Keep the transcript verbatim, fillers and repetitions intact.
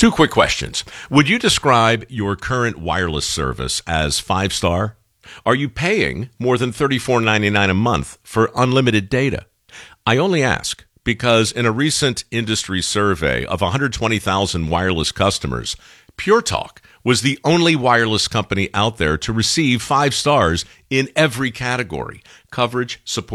Two quick questions. Would you describe your current wireless service as five star? Are you paying more than thirty-four ninety-nine a month for unlimited data? I only ask because in a recent industry survey of one hundred twenty thousand wireless customers, Pure Talk was the only wireless company out there to receive five stars in every category: coverage, support,